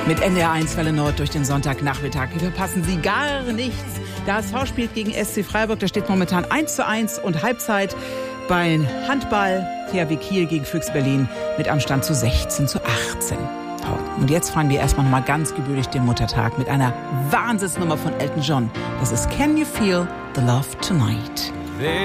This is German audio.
Mit NDR1 Welle Nord durch den Sonntagnachmittag. Wir verpassen Sie gar nichts. Der HSV spielt gegen SC Freiburg. Da steht momentan 1:1 und Halbzeit. Beim Handball THW Kiel gegen Füchs Berlin mit am Stand zu 16:18. Und jetzt feiern wir erstmal nochmal ganz gebührlich den Muttertag mit einer Wahnsinnsnummer von Elton John. Das ist Can You Feel the Love Tonight?